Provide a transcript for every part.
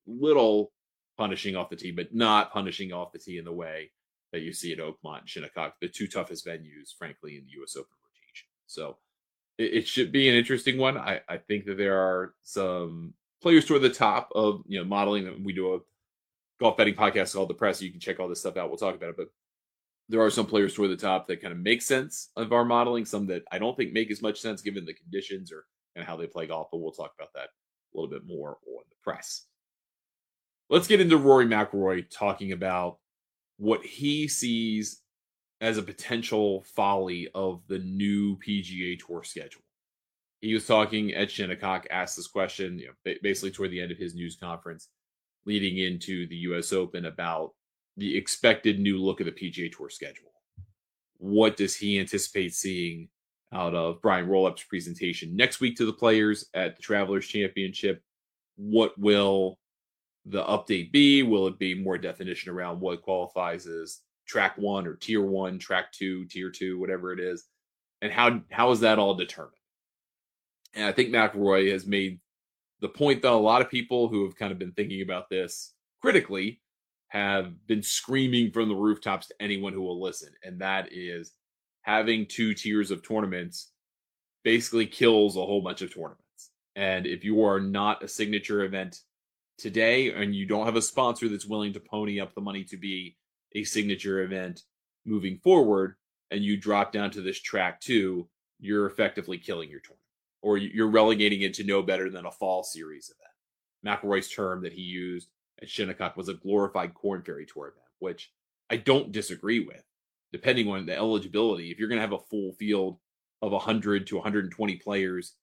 little punishing off the tee, but not punishing off the tee in the way that you see at Oakmont and Shinnecock, the two toughest venues, frankly, in the U.S. Open rotation. So it should be an interesting one. I think that there are some players toward the top of modeling. We do a golf betting podcast called The Press. So you can check all this stuff out. We'll talk about it, but there are some players toward the top that kind of make sense of our modeling. Some that I don't think make as much sense given the conditions or and how they play golf. But we'll talk about that a little bit more on The Press. Let's get into Rory McIlroy talking about what he sees as a potential folly of the new PGA Tour schedule. He was talking at Shinnecock, asked this question, basically toward the end of his news conference, leading into the U.S. Open about the expected new look of the PGA Tour schedule. What does he anticipate seeing out of Brian Rollup's presentation next week to the players at the Travelers Championship? What will the update be? Will it be more definition around what qualifies as track one or tier one, track two, tier two, whatever it is? And how is that all determined? And I think McIlroy has made the point that a lot of people who have kind of been thinking about this critically have been screaming from the rooftops to anyone who will listen. And that is having two tiers of tournaments basically kills a whole bunch of tournaments. And if you are not a signature event today and you don't have a sponsor that's willing to pony up the money to be a signature event moving forward, and you drop down to this track two, you're effectively killing your tournament, or you're relegating it to no better than a fall series event. McIlroy's term that he used at Shinnecock was a glorified Corn Ferry Tour event, which I don't disagree with. Depending on the eligibility, if you're going to have a full field of 100 to 120 players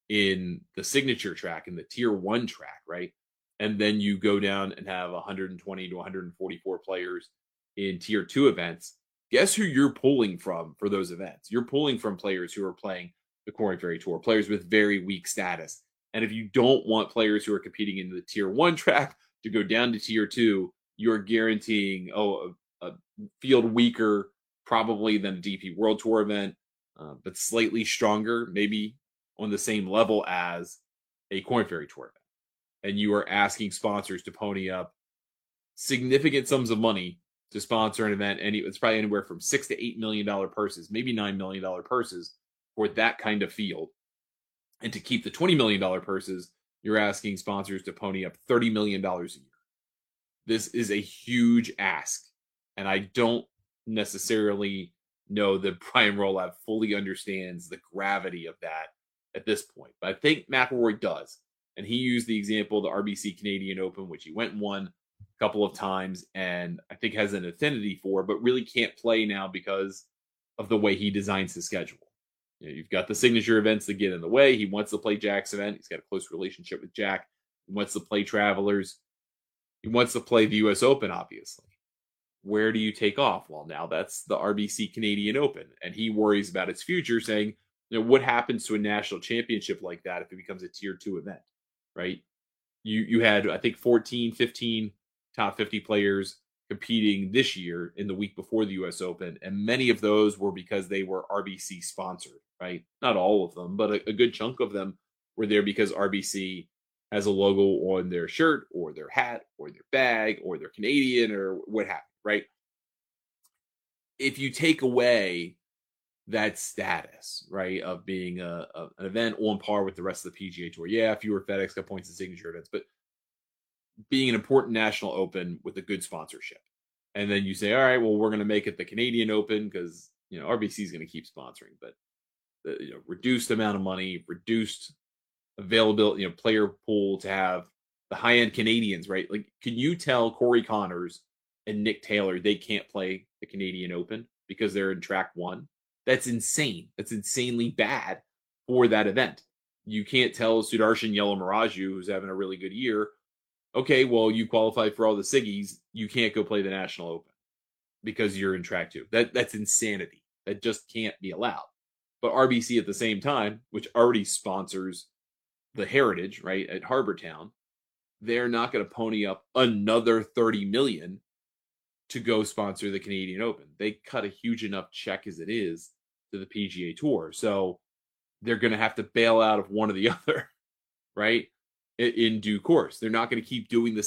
in the signature track, in the tier one track, right? And then you go down and have 120 to 144 players in tier two events. Guess who you're pulling from for those events? You're pulling from players who are playing the Corn Ferry Tour, players with very weak status. And if you don't want players who are competing in the tier one track to go down to tier two, you're guaranteeing a field weaker probably than a DP World Tour event, but slightly stronger, maybe on the same level as a Corn Ferry Tour event. And you are asking sponsors to pony up significant sums of money to sponsor an event, and it's probably anywhere from $6 to $8 million purses, maybe $9 million purses for that kind of field. And to keep the $20 million purses, you're asking sponsors to pony up $30 million a year. This is a huge ask, and I don't necessarily know that Brian Rolab fully understands the gravity of that at this point. But I think McIlroy does. And he used the example of the RBC Canadian Open, which he went and won a couple of times and I think has an affinity for, but really can't play now because of the way he designs his schedule. You've got the signature events that get in the way. He wants to play Jack's event. He's got a close relationship with Jack. He wants to play Travelers. He wants to play the U.S. Open, obviously. Where do you take off? Well, now that's the RBC Canadian Open. And he worries about its future, saying, what happens to a national championship like that if it becomes a tier two event? Right? You had, I think, 14, 15 top 50 players competing this year in the week before the U.S. Open, and many of those were because they were RBC sponsored, right? Not all of them, but a good chunk of them were there because RBC has a logo on their shirt or their hat or their bag or they're Canadian or what have you, right? If you take away that status, right, of being an event on par with the rest of the PGA Tour. Yeah, fewer FedEx Cup points and signature events, but being an important national open with a good sponsorship. And then you say, all right, well, we're going to make it the Canadian Open because, RBC is going to keep sponsoring, but the reduced amount of money, reduced availability, player pool to have the high-end Canadians, right? Like, can you tell Corey Connors and Nick Taylor they can't play the Canadian Open because they're in track one? That's insane. That's insanely bad for that event. You can't tell Sudarshan Yelamaraju, who's having a really good year, okay, well, you qualify for all the Siggies. You can't go play the National Open because you're in track two. That's insanity. That just can't be allowed. But RBC at the same time, which already sponsors the Heritage, right, at Harbor Town, they're not going to pony up another $30 million to go sponsor the Canadian Open. They cut a huge enough check as it is to the PGA Tour. So they're going to have to bail out of one or the other, right? In due course. They're not going to keep doing the